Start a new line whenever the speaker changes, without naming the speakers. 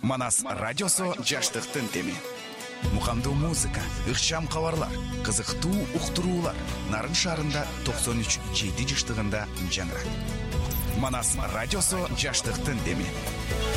Манас радиосу жаштыктын теми. Мукамдуу музыка, ыкчам кабарлар, кызыктуу уктуруулар Нарын шаарында 93,7 жаштыгында жаңырат. Манас радиосу жаштыктын теми.